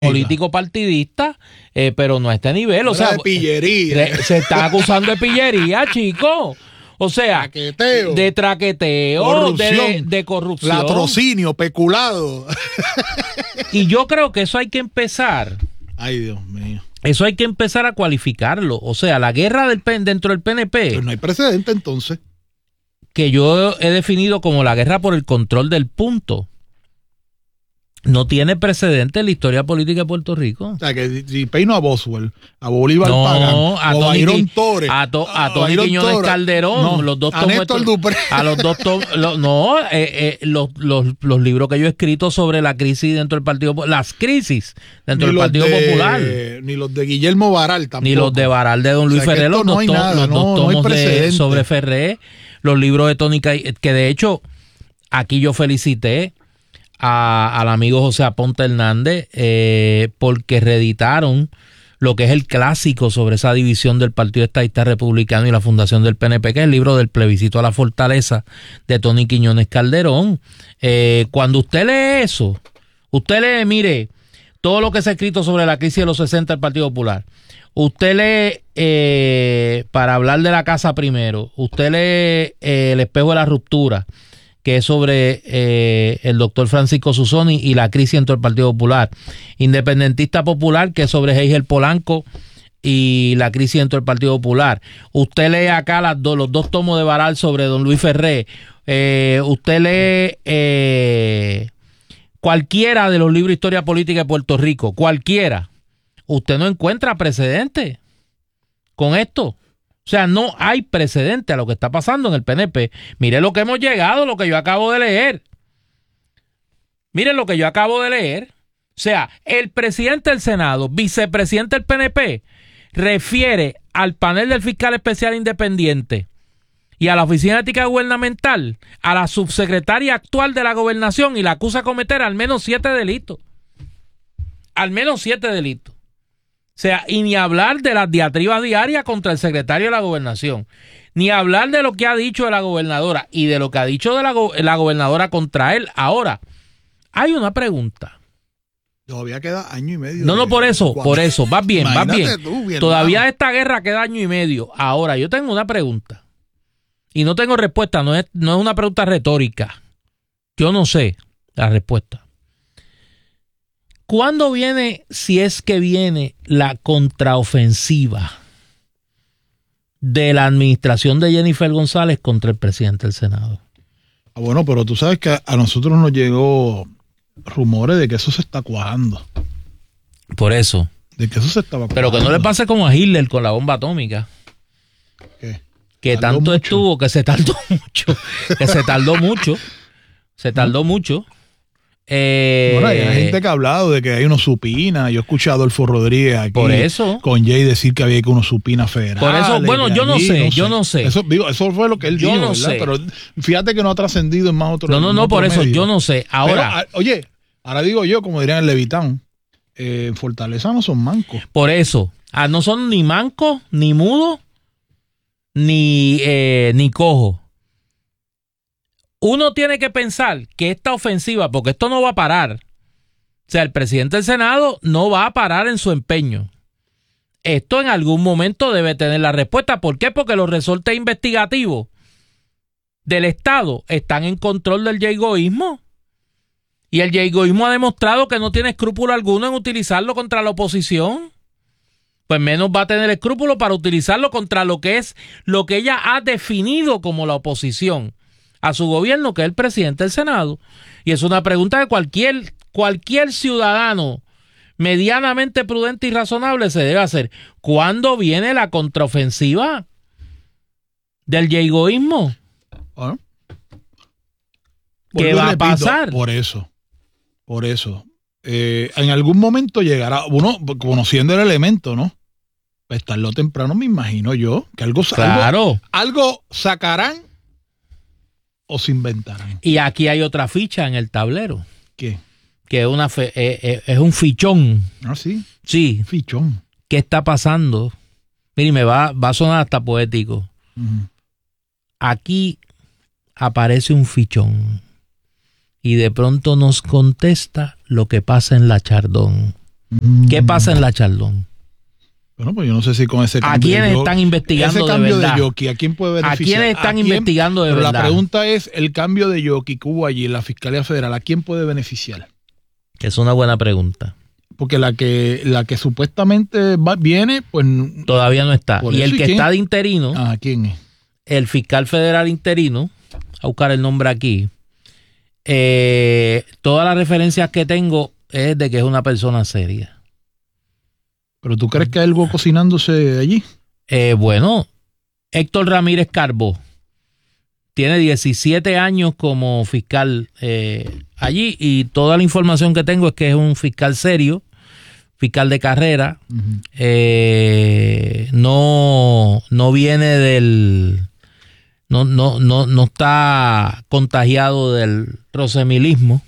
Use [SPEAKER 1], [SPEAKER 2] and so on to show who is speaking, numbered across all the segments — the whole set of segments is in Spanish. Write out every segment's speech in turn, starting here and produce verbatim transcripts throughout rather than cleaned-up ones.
[SPEAKER 1] político partidista, eh, pero no a este nivel. O sea,
[SPEAKER 2] de pillería.
[SPEAKER 1] Se está acusando de pillería, chico. O sea,
[SPEAKER 2] traqueteo,
[SPEAKER 1] de traqueteo,
[SPEAKER 2] corrupción,
[SPEAKER 1] de, de corrupción.
[SPEAKER 2] latrocinio, peculado.
[SPEAKER 1] Y yo creo que eso hay que empezar.
[SPEAKER 2] Ay, Dios mío.
[SPEAKER 1] Eso hay que empezar a cualificarlo. O sea, la guerra del P N, dentro del P N P.
[SPEAKER 2] Pero no hay precedente entonces.
[SPEAKER 1] Que yo he definido como la guerra por el control del punto. No tiene precedente en la historia política de Puerto Rico.
[SPEAKER 2] O sea, que si peino a Boswell, a Bolívar
[SPEAKER 1] no,
[SPEAKER 2] Pagán,
[SPEAKER 1] a
[SPEAKER 2] o a Byron Torres,
[SPEAKER 1] a, to, a Tony Quiñones Calderón,
[SPEAKER 2] no,
[SPEAKER 1] los dos
[SPEAKER 2] a Néstor Dupré.
[SPEAKER 1] A los dos tom, lo, no, eh, eh, los, los, los libros que yo he escrito sobre la crisis dentro del Partido Popular, las crisis dentro
[SPEAKER 2] ni
[SPEAKER 1] del Partido
[SPEAKER 2] de,
[SPEAKER 1] Popular.
[SPEAKER 2] Ni los de Guillermo Baral tampoco.
[SPEAKER 1] Ni los de Baral de Don Luis, o sea, Ferré, los,
[SPEAKER 2] no
[SPEAKER 1] dos, to,
[SPEAKER 2] nada,
[SPEAKER 1] los
[SPEAKER 2] no,
[SPEAKER 1] dos tomos
[SPEAKER 2] no
[SPEAKER 1] de, sobre Ferré, los libros de Tony Quiñones, que de hecho aquí yo felicité A, al amigo José Aponte Hernández eh, porque reeditaron lo que es el clásico sobre esa división del Partido Estadista Republicano y la fundación del P N P, que es el libro del plebiscito a la fortaleza de Tony Quiñones Calderón. Eh, cuando usted lee eso, usted lee, mire, todo lo que se ha escrito sobre la crisis de los sesenta del Partido Popular. Usted lee, eh, para hablar de la casa primero, usted lee eh, El espejo de la ruptura, que es sobre eh, el doctor Francisco Susoni y la crisis dentro del Partido Popular. Independentista Popular, que es sobre Heigel Polanco y la crisis dentro del Partido Popular. Usted lee acá las do, los dos tomos de Baral sobre don Luis Ferré. Eh, usted lee eh, cualquiera de los libros de historia política de Puerto Rico, cualquiera. Usted no encuentra precedente con esto. O sea, no hay precedente a lo que está pasando en el P N P. Mire lo que hemos llegado, lo que yo acabo de leer. Mire lo que yo acabo de leer. O sea, el presidente del Senado, vicepresidente del P N P, refiere al panel del fiscal especial independiente y a la Oficina de Ética Gubernamental, a la subsecretaria actual de la Gobernación, y la acusa de cometer al menos siete delitos. Al menos siete delitos. O sea, y ni hablar de las diatribas diarias contra el secretario de la Gobernación, ni hablar de lo que ha dicho de la gobernadora y de lo que ha dicho de la, go- la gobernadora contra él. Ahora, hay una pregunta.
[SPEAKER 2] Todavía queda año y medio.
[SPEAKER 1] No, no, por eso, por eso, vas bien, vas bien.
[SPEAKER 2] Tú, bien
[SPEAKER 1] Todavía
[SPEAKER 2] hermano.
[SPEAKER 1] esta guerra queda año y medio. Ahora, yo tengo una pregunta y no tengo respuesta, no es, no es una pregunta retórica. Yo no sé la respuesta. ¿Cuándo viene, si es que viene, la contraofensiva de la administración de Jennifer González contra el presidente del Senado?
[SPEAKER 2] Ah, bueno, pero tú sabes que a nosotros nos llegó rumores de que eso se está cuajando.
[SPEAKER 1] Por eso.
[SPEAKER 2] De que eso se estaba cuajando.
[SPEAKER 1] Pero que no le pase como a Hitler con la bomba atómica.
[SPEAKER 2] ¿Qué?
[SPEAKER 1] Que
[SPEAKER 2] Tardó
[SPEAKER 1] tanto
[SPEAKER 2] mucho.
[SPEAKER 1] estuvo, que se tardó mucho. Que se tardó mucho. Se tardó mucho. Eh,
[SPEAKER 2] Bueno, hay gente que ha hablado de que hay unos supinas. Yo escuché a Adolfo Rodríguez aquí
[SPEAKER 1] por eso.
[SPEAKER 2] con Jay decir que había que unos supinas federales.
[SPEAKER 1] Por eso, bueno, yo no
[SPEAKER 2] allí,
[SPEAKER 1] sé,
[SPEAKER 2] no
[SPEAKER 1] yo no sé.
[SPEAKER 2] Eso, digo, eso fue lo que él
[SPEAKER 1] Yo
[SPEAKER 2] dijo,
[SPEAKER 1] no
[SPEAKER 2] ¿verdad?
[SPEAKER 1] sé.
[SPEAKER 2] Pero fíjate que no ha trascendido en más otros.
[SPEAKER 1] No, no, no, por eso,
[SPEAKER 2] medios.
[SPEAKER 1] yo no sé. Ahora,
[SPEAKER 2] Pero, a- oye, ahora digo yo, como dirían en Levitán, eh, en Fortaleza no son mancos.
[SPEAKER 1] por eso, ah, no son ni mancos, ni mudos, ni, eh, ni cojos. Uno tiene que pensar que esta ofensiva, porque esto no va a parar. O sea, el presidente del Senado no va a parar en su empeño. Esto en algún momento debe tener la respuesta. ¿Por qué? Porque los resortes investigativos del Estado están en control del yegoísmo. Y el yegoísmo ha demostrado que no tiene escrúpulo alguno en utilizarlo contra la oposición. Pues menos va a tener escrúpulo para utilizarlo contra lo que es lo que ella ha definido como la oposición a su gobierno, que es el presidente del Senado. Y es una pregunta que cualquier, cualquier ciudadano medianamente prudente y razonable se debe hacer. ¿Cuándo viene la contraofensiva del yegoísmo?
[SPEAKER 2] ¿Ah?
[SPEAKER 1] ¿Qué
[SPEAKER 2] Vuelvo y
[SPEAKER 1] va a
[SPEAKER 2] repito,
[SPEAKER 1] pasar?
[SPEAKER 2] Por eso, por eso. Eh, en algún momento llegará, uno, conociendo el elemento, ¿no? Pues tarde o temprano me imagino yo que algo,
[SPEAKER 1] Claro.
[SPEAKER 2] algo, algo sacarán o se inventarán.
[SPEAKER 1] Y aquí hay otra ficha en el tablero,
[SPEAKER 2] ¿Qué?
[SPEAKER 1] que es, una fe- eh, eh, es un fichón.
[SPEAKER 2] Ah, sí,
[SPEAKER 1] Sí,
[SPEAKER 2] fichón.
[SPEAKER 1] ¿qué está pasando? Mire, me va, va a sonar hasta poético.
[SPEAKER 2] Uh-huh.
[SPEAKER 1] Aquí aparece un fichón y de pronto nos contesta lo que pasa en la Chardón. ¿Qué pasa en la Chaldón?
[SPEAKER 2] Bueno, pues yo no sé si con ese
[SPEAKER 1] cambio. ¿A quiénes están investigando
[SPEAKER 2] ese cambio
[SPEAKER 1] de verdad?
[SPEAKER 2] de jockey, ¿a quién puede beneficiar?
[SPEAKER 1] ¿A quiénes están quién? investigando de
[SPEAKER 2] Pero
[SPEAKER 1] verdad?
[SPEAKER 2] La pregunta es, el cambio de jockey que hubo allí en la Fiscalía Federal, ¿a quién puede beneficiar?
[SPEAKER 1] Es una buena pregunta.
[SPEAKER 2] Porque la que la que supuestamente va, viene, pues...
[SPEAKER 1] Todavía no está. Y el que
[SPEAKER 2] ¿quién?
[SPEAKER 1] está de interino...
[SPEAKER 2] Ah, ¿quién es?
[SPEAKER 1] El fiscal federal interino, a buscar el nombre aquí, eh, todas las referencias que tengo es de que es una persona seria.
[SPEAKER 2] ¿Pero tú crees que hay algo cocinándose allí?
[SPEAKER 1] Eh, bueno, Héctor Ramírez Carbó tiene diecisiete años como fiscal eh, allí y toda la información que tengo es que es un fiscal serio, fiscal de carrera, uh-huh. eh, no, no viene del... No, no, no, no está contagiado del rosemilismo.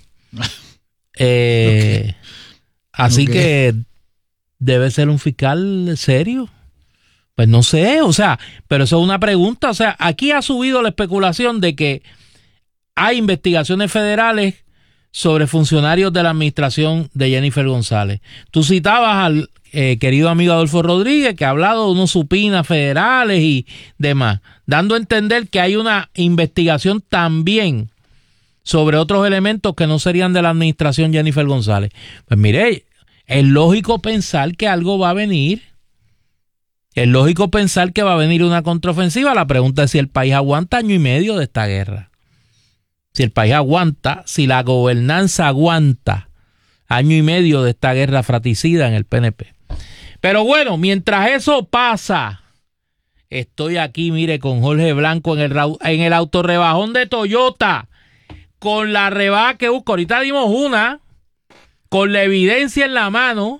[SPEAKER 1] Eh, okay. Así okay. que debe ser un fiscal serio. Pues no sé, o sea, pero eso es una pregunta. O sea, aquí ha subido la especulación de que hay investigaciones federales sobre funcionarios de la administración de Jennifer González. Tú citabas al eh, querido amigo Adolfo Rodríguez, que ha hablado de unos supinas federales y demás, dando a entender que hay una investigación también sobre otros elementos que no serían de la administración Jennifer González. Pues mire, es lógico pensar que algo va a venir. Es lógico pensar que va a venir una contraofensiva. La pregunta es si el país aguanta año y medio de esta guerra. Si el país aguanta, si la gobernanza aguanta año y medio de esta guerra fratricida en el P N P. Pero bueno, mientras eso pasa, estoy aquí, mire, con Jorge Blanco en el, en el autorrebajón de Toyota, con la rebaja que busco. Ahorita dimos una, con la evidencia en la mano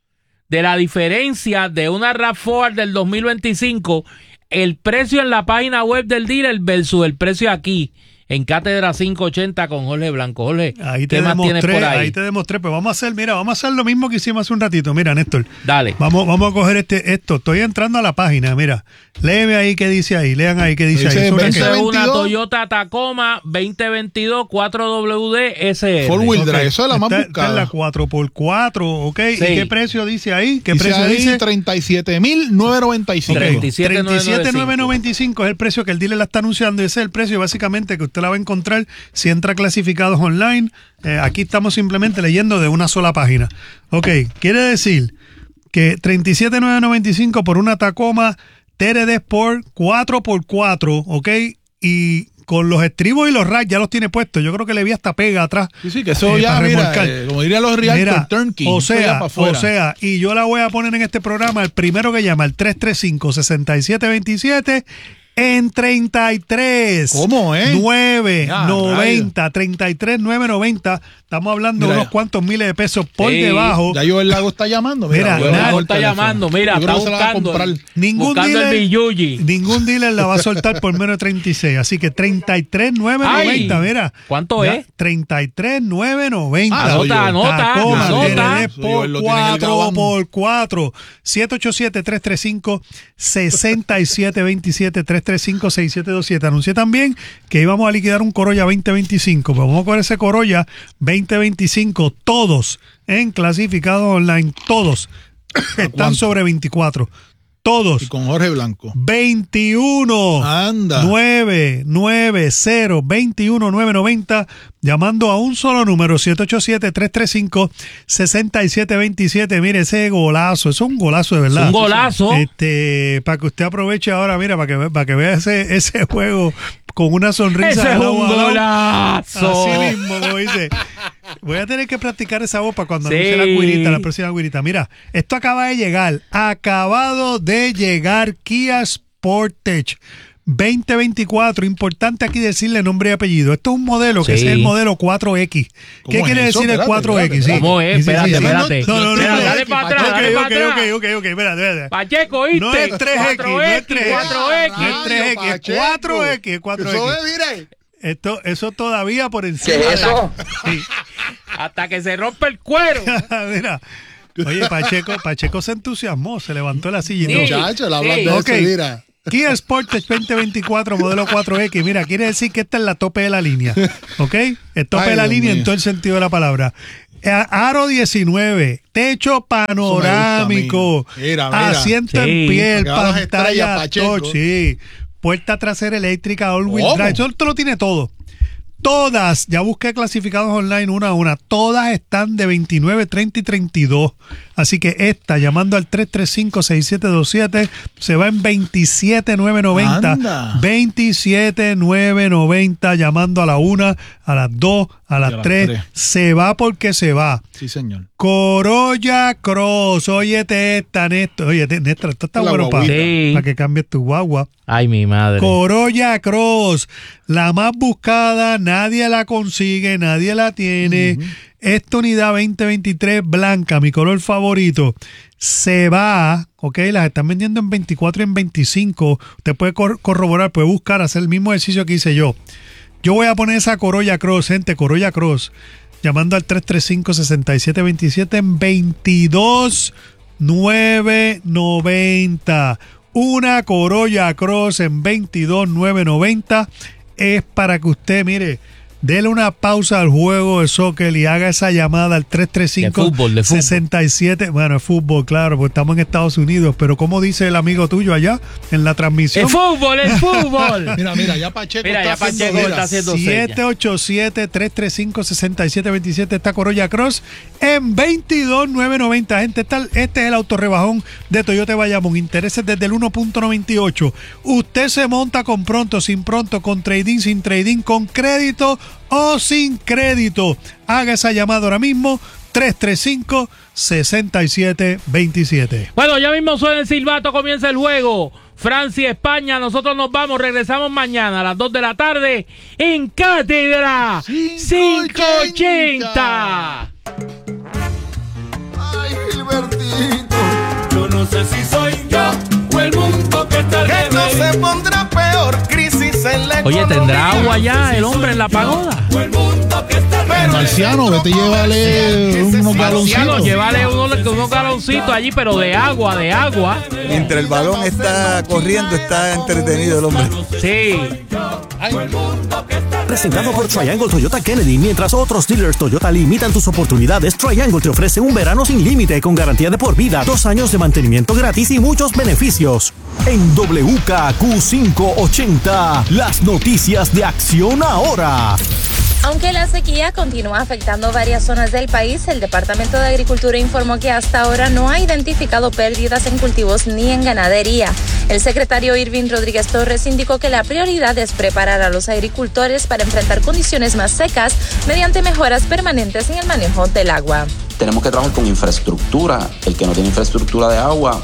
[SPEAKER 1] de la diferencia de una RAV cuatro del dos mil veinticinco, el precio en la página web del dealer versus el precio aquí en Cátedra quinientos ochenta con Jorge Blanco. Jorge,
[SPEAKER 3] ahí te
[SPEAKER 1] ¿qué más tienes por ahí?
[SPEAKER 3] Ahí te demostré, pues vamos a hacer, mira, vamos a hacer lo mismo que hicimos hace un ratito. Mira, Néstor.
[SPEAKER 1] Dale.
[SPEAKER 3] Vamos, vamos a coger este, esto. Estoy entrando a la página, mira. Léeme ahí qué dice ahí, lean ahí qué dice, dice ahí.
[SPEAKER 1] Eso es una Toyota Tacoma veinte veintidós cuatro W D S R.
[SPEAKER 2] Four wheel drive, okay. Eso es la más
[SPEAKER 3] esta,
[SPEAKER 2] buscada.
[SPEAKER 3] Esta es la cuatro por cuatro, ¿ok? Sí. ¿Y qué precio dice ahí? ¿Qué
[SPEAKER 2] dice
[SPEAKER 3] precio
[SPEAKER 2] ahí
[SPEAKER 3] dice?
[SPEAKER 2] treinta y siete mil novecientos noventa y cinco.
[SPEAKER 1] treinta y siete mil novecientos
[SPEAKER 3] noventa y cinco es el precio que el dealer la está anunciando y ese es el precio básicamente que usted la va a encontrar si entra clasificados online. Eh, aquí estamos simplemente leyendo de una sola página. Ok, quiere decir que treinta y siete mil novecientos noventa y cinco por una Tacoma T R D Sport cuatro por cuatro, ok, y con los estribos y los racks ya los tiene puestos. Yo creo que le vi hasta pega atrás.
[SPEAKER 2] Sí, sí, que eso eh, ya, mira, eh, como dirían los Realtor Turnkey.
[SPEAKER 3] O sea, o sea, y yo la voy a poner en este programa, el primero que llama, el tres tres cinco, seis siete dos siete, en treinta y tres.
[SPEAKER 2] ¿Cómo, eh?
[SPEAKER 3] nueve noventa, treinta y tres nueve noventa. Estamos hablando mira, de unos cuantos miles de pesos por sí, debajo.
[SPEAKER 2] Ya yo el lago está llamando.
[SPEAKER 3] Mira,
[SPEAKER 2] mira
[SPEAKER 3] nada,
[SPEAKER 1] está llamando. Mira, está buscando,
[SPEAKER 3] ningún
[SPEAKER 1] buscando
[SPEAKER 3] dealer,
[SPEAKER 1] el billuyi.
[SPEAKER 3] Ningún dealer la va a soltar por menos de treinta y seis. Así que treinta y tres nueve noventa. Mira.
[SPEAKER 1] ¿Cuánto
[SPEAKER 3] ya,
[SPEAKER 1] es?
[SPEAKER 3] treinta y tres nueve noventa.
[SPEAKER 1] Ah, anota, anota.
[SPEAKER 3] Tacoma,
[SPEAKER 1] anota.
[SPEAKER 3] por cuatro por cuatro. siete ocho siete, tres tres cinco, seis siete dos siete, tres tres cinco, seis siete dos siete. Anuncié también que íbamos a liquidar un Corolla veinte veinticinco. Pues vamos a coger ese Corolla veinte veinticinco, todos en clasificado online, todos están sobre veinticuatro. Todos.
[SPEAKER 2] Y con Jorge Blanco.
[SPEAKER 3] veintiuno.
[SPEAKER 2] Anda.
[SPEAKER 3] nueve nueve cero, veintiuno nueve noventa. Llamando a un solo número, siete ocho siete, tres tres cinco, seis siete dos siete. Mire, ese golazo, eso es un golazo de verdad.
[SPEAKER 1] Es un golazo.
[SPEAKER 3] Este, para que usted aproveche ahora, mira, para que, para que vea ese, ese juego con una sonrisa.
[SPEAKER 1] Ese es un golazo.
[SPEAKER 3] Así mismo, como dice. Voy a tener que practicar esa voz para cuando sí. anuncie la guirita, la próxima guirita. Mira, esto acaba de llegar, acabado de llegar Kia Sportage veinte veinticuatro. Importante aquí decirle nombre y apellido. Esto es un modelo que sí. es el modelo cuatro X. ¿Qué quiere decir espérate, el cuatro X?
[SPEAKER 1] Espérate, ¿Cómo es? Espérate, espérate.
[SPEAKER 3] No, no, no.
[SPEAKER 1] Espérate, dale para atrás,
[SPEAKER 3] ok,
[SPEAKER 1] dale
[SPEAKER 3] ok,
[SPEAKER 1] para atrás.
[SPEAKER 3] ok, ok, ok, espérate, espérate.
[SPEAKER 1] Pacheco, ¿oíste?
[SPEAKER 3] No es tres X, no es tres X.
[SPEAKER 1] cuatro X.
[SPEAKER 3] No es tres X, es cuatro X, es cuatro X.
[SPEAKER 2] Eso es, mire.
[SPEAKER 3] Esto, eso todavía por encima.
[SPEAKER 4] ¿Qué es eso?
[SPEAKER 3] Sí.
[SPEAKER 1] Hasta que se rompe el cuero.
[SPEAKER 3] Mira. Oye, Pacheco, Pacheco se entusiasmó, se levantó de la silla y
[SPEAKER 2] sí, muchacho, la hablan
[SPEAKER 1] sí.
[SPEAKER 2] de
[SPEAKER 3] okay.
[SPEAKER 2] eso, mira.
[SPEAKER 3] Kia Sportage veinte veinticuatro, modelo cuatro X. Mira, quiere decir que esta es la tope de la línea. ¿Ok? El tope Ay, de la Dios línea mío. En todo el sentido de la palabra. Aro diecinueve, techo panorámico,
[SPEAKER 2] mira, mira.
[SPEAKER 3] asiento
[SPEAKER 1] Sí.
[SPEAKER 3] en piel,
[SPEAKER 2] Para que veas las
[SPEAKER 3] pantalla
[SPEAKER 2] estrellas, Pacheco.
[SPEAKER 3] touch, sí, puerta trasera eléctrica, all-wheel
[SPEAKER 2] ¿Cómo?
[SPEAKER 3] drive, eso te lo tiene todo. Todas, ya busqué clasificados online una a una, todas están de veintinueve, treinta y treinta y dos. Así que esta, llamando al tres tres cinco, seis siete dos siete, se va en veintisiete mil novecientos noventa.
[SPEAKER 2] Anda.
[SPEAKER 3] veintisiete mil novecientos noventa, llamando a la una, a las dos, a las
[SPEAKER 2] Y a las
[SPEAKER 3] tres.
[SPEAKER 2] tres.
[SPEAKER 3] Se va porque se va.
[SPEAKER 2] Sí, señor.
[SPEAKER 3] Corolla Cross, óyete esta, Néstor. Oye, Néstor, esto está
[SPEAKER 2] La
[SPEAKER 3] bueno para
[SPEAKER 2] guaguita.
[SPEAKER 1] Sí.
[SPEAKER 3] que cambies tu guagua.
[SPEAKER 1] Ay, mi madre.
[SPEAKER 3] Corolla Cross, la más buscada, nadie la consigue, nadie la tiene. Esta unidad veinte veintitrés blanca, mi color favorito, se va, ok, las están vendiendo en veinticuatro y en veinticinco. Usted puede cor- corroborar, puede buscar, hacer el mismo ejercicio que hice yo. Yo voy a poner esa Corolla Cross, gente, Corolla Cross, llamando al tres tres cinco, seis siete dos siete en veintidós mil novecientos noventa. Una Corolla Cross en veintidós mil novecientos noventa es para que usted, mire, dele una pausa al juego de soccer y haga esa llamada al tres tres cinco,
[SPEAKER 1] De fútbol, de fútbol.
[SPEAKER 3] sesenta y siete. Bueno, es fútbol, claro, porque estamos en Estados Unidos, pero como dice el amigo tuyo allá en la transmisión,
[SPEAKER 1] ¡El fútbol, el fútbol!
[SPEAKER 2] Mira, mira, ya Pacheco
[SPEAKER 1] Mira,
[SPEAKER 2] está
[SPEAKER 1] ya
[SPEAKER 2] haciendo,
[SPEAKER 1] Pacheco
[SPEAKER 2] mira,
[SPEAKER 1] está haciendo
[SPEAKER 3] siete ocho siete, tres tres cinco, seis siete dos siete, esta Corolla Cross en veintidós mil novecientos noventa. Gente, esta- este es el autorrebajón de Toyota Bayamón. Intereses desde el uno punto noventa y ocho. Usted se monta con pronto, sin pronto, con trading, sin trading, con crédito o sin crédito. Haga esa llamada ahora mismo, tres tres cinco, seis siete dos siete.
[SPEAKER 1] Bueno, ya mismo suena el silbato, comienza el juego. Francia, España, nosotros nos vamos, regresamos mañana a las dos de la tarde en Cátedra
[SPEAKER 2] cinco
[SPEAKER 1] quinientos ochenta.
[SPEAKER 4] Ay, Gilbertito, yo no sé si soy yo o el mundo que está al
[SPEAKER 5] Que no
[SPEAKER 4] revés.
[SPEAKER 5] se pondrá peor crisis en la
[SPEAKER 1] Oye, ¿tendrá
[SPEAKER 5] economía?
[SPEAKER 1] agua ya el hombre en la pagoda?
[SPEAKER 4] O el mundo que está al revés.
[SPEAKER 2] Marciano, vete y llévale unos
[SPEAKER 1] Marciano,
[SPEAKER 2] galoncitos.
[SPEAKER 1] llévale unos, unos galoncitos allí, pero de agua, de agua.
[SPEAKER 6] Mientras el balón está corriendo, está entretenido el hombre.
[SPEAKER 1] Sí.
[SPEAKER 7] Presentado por Triangle Toyota Kennedy. Mientras otros dealers Toyota limitan tus oportunidades, Triangle te ofrece un verano sin límite con garantía de por vida, dos años de mantenimiento gratis y muchos beneficios. En W K Q quinientos ochenta, las noticias de Acción Ahora.
[SPEAKER 8] Aunque la sequía continúa afectando varias zonas del país, el Departamento de Agricultura informó que hasta ahora no ha identificado pérdidas en cultivos ni en ganadería. El secretario Irving Rodríguez Torres indicó que la prioridad es preparar a los agricultores para enfrentar condiciones más secas mediante mejoras permanentes en el manejo del agua.
[SPEAKER 9] Tenemos que trabajar con infraestructura. El que no tiene infraestructura de agua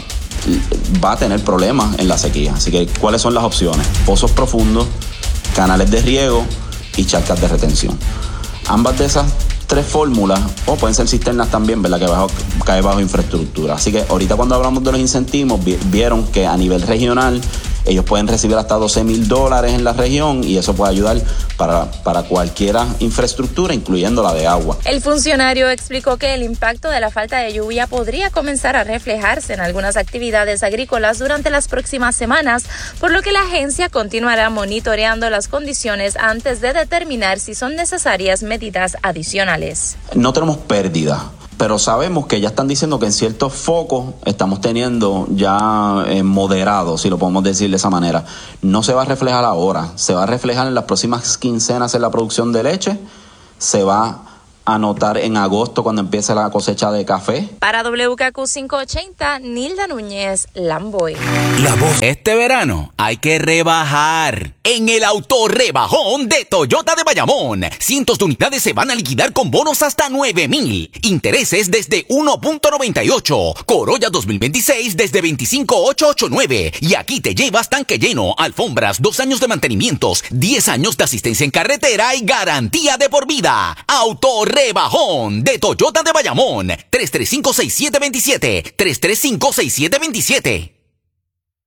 [SPEAKER 9] va a tener problemas en la sequía. Así que, ¿cuáles son las opciones? Pozos profundos, canales de riego y charcas de retención. Ambas de esas tres fórmulas, o pueden ser cisternas también, ¿verdad? Que bajo, cae bajo infraestructura. Así que ahorita cuando hablamos de los incentivos, vi, vieron que a nivel regional ellos pueden recibir hasta doce mil dólares en la región y eso puede ayudar para, para cualquier infraestructura, incluyendo la de agua.
[SPEAKER 8] El funcionario explicó que el impacto de la falta de lluvia podría comenzar a reflejarse en algunas actividades agrícolas durante las próximas semanas, por lo que la agencia continuará monitoreando las condiciones antes de determinar si son necesarias medidas adicionales.
[SPEAKER 9] No tenemos pérdida, pero sabemos que ya están diciendo que en ciertos focos estamos teniendo ya eh, moderados, si lo podemos decir de esa manera. No se va a reflejar ahora, se va a reflejar en las próximas quincenas en la producción de leche, se va a notar en agosto cuando empiece la cosecha de café.
[SPEAKER 8] Para W K Q quinientos ochenta, Nilda Núñez, Lamboy.
[SPEAKER 7] La voz.
[SPEAKER 10] Este verano hay que rebajar en el autorrebajón de Toyota de Bayamón. Cientos de unidades se van a liquidar con bonos hasta nueve mil. Intereses desde uno punto noventa y ocho. Corolla dos mil veintiséis desde veinticinco mil ochocientos ochenta y nueve. Y aquí te llevas tanque lleno, alfombras, dos años de mantenimientos, diez años de asistencia en carretera y garantía de por vida. Autorrebajón de Toyota de Bayamón. tres tres cinco, seis siete dos siete. tres tres cinco, seis siete dos siete.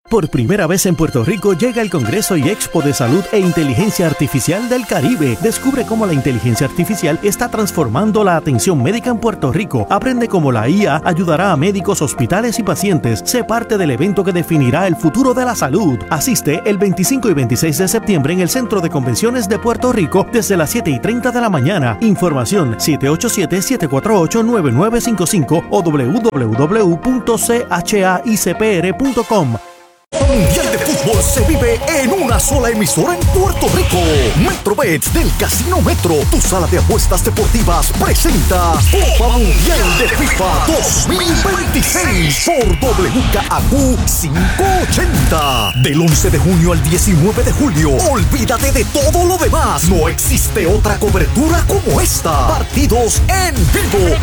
[SPEAKER 7] Por primera vez en Puerto Rico llega el Congreso y Expo de Salud e Inteligencia Artificial del Caribe. Descubre cómo la inteligencia artificial está transformando la atención médica en Puerto Rico. Aprende cómo la I A ayudará a médicos, hospitales y pacientes. Sé parte del evento que definirá el futuro de la salud. Asiste el veinticinco y veintiséis de septiembre en el Centro de Convenciones de Puerto Rico desde las siete y treinta de la mañana. Información siete ocho siete, siete cuatro ocho, nueve nueve cinco cinco o w w w punto c h a i c p r punto com.
[SPEAKER 11] Mundial de Fútbol se vive en una sola emisora en Puerto Rico. MetroBets del Casino Metro, tu sala de apuestas deportivas, presenta Copa Mundial de FIFA dos mil veintiséis por W K A Q quinientos ochenta. Del once de junio al diecinueve de julio. Olvídate de todo lo demás. No existe otra cobertura como esta. Partidos en vivo.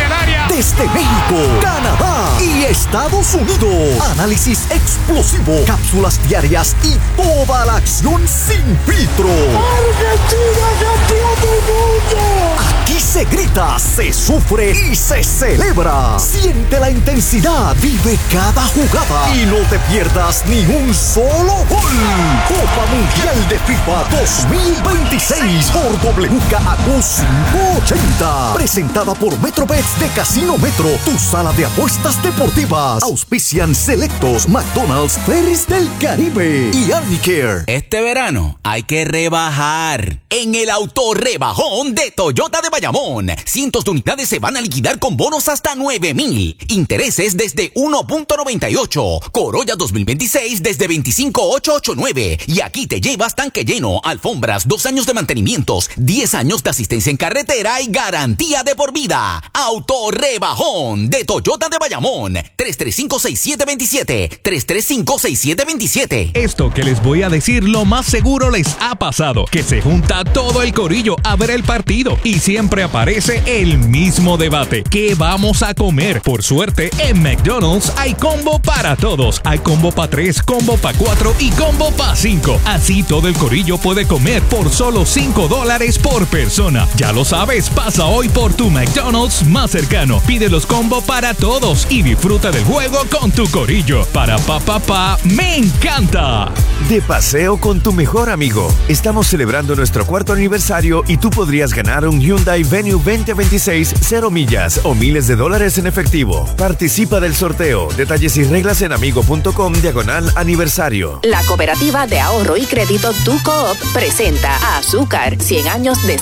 [SPEAKER 11] Desde México, Canadá y Estados Unidos. Análisis explosivo, cápsulas diarias y toda la acción sin filtro. ¡Argentina, campeón del mundo! Aquí se grita, se sufre y se celebra. Siente la intensidad, vive cada jugada y no te pierdas ni un solo gol. Copa Mundial de FIFA dos mil veintiséis por W K A Q quinientos ochenta. Presentada por MetroBets de Casino Metro, tu sala de apuestas deportivas. Auspician Selectos, McDonald's, Ferris del Caribe y Arnicare.
[SPEAKER 10] Este verano hay que rebajar en el autorrebajón de Toyota de Bayamón. Cientos de unidades se van a liquidar con bonos hasta nueve mil. Intereses desde uno punto noventa y ocho. Corolla dos mil veintiséis desde veinticinco mil ochocientos ochenta y nueve. Y aquí te llevas tanque lleno, alfombras, dos años de mantenimientos, diez años de asistencia en carretera y garantía de por vida. Autorrebajón de Toyota de Bayamón. tres tres cinco, seis siete dos siete. tres tres cinco, seis siete dos siete.
[SPEAKER 12] Esto que les voy a decir lo más seguro les ha pasado, que se junta todo el corillo a ver el partido y siempre aparece el mismo debate. ¿Qué vamos a comer? Por suerte, en McDonald's hay combo para todos. Hay combo para tres, combo para cuatro y combo para cinco. Así todo el corillo puede comer por solo cinco dólares por persona. Ya lo sabes, pasa hoy por tu McDonald's más cercano. Pide los combo para todos y disfruta del juego con tu corillo. Para pa pa pa, me encanta.
[SPEAKER 13] De paseo con tu mejor amigo. Estamos celebrando nuestro cuarto aniversario y tú podrías ganar un Hyundai Venue veinte veintiséis, cero millas o miles de dólares en efectivo. Participa del sorteo. Detalles y reglas en amigo.com diagonal aniversario.
[SPEAKER 14] La Cooperativa de Ahorro y Crédito Tu Coop presenta a Azúcar, cien años de